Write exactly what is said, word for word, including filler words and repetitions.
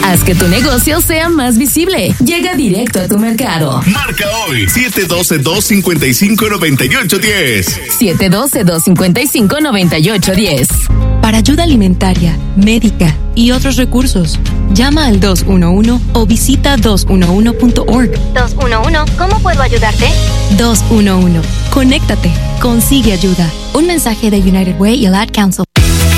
Haz que tu negocio sea más visible. Llega directo a tu mercado. Marca hoy siete uno dos, dos cinco cinco, nueve ocho uno cero. siete uno dos, dos cinco cinco, nueve ocho uno cero. Para ayuda alimentaria, médica y otros recursos, llama al dos uno uno o visita dos uno uno punto org. dos uno uno, ¿cómo puedo ayudarte? dos uno uno. Conéctate. Consigue ayuda. Un mensaje de United Way y el Ad Council.